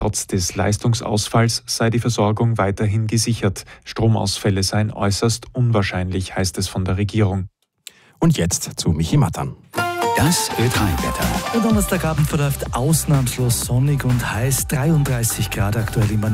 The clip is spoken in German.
Trotz des Leistungsausfalls sei die Versorgung weiterhin gesichert. Stromausfälle seien äußerst unwahrscheinlich, heißt es von der Regierung. Und jetzt zu Michi Mattern. Das Ö3-Wetter. Der Donnerstagabend verläuft ausnahmslos sonnig und heiß, 33 Grad aktuell im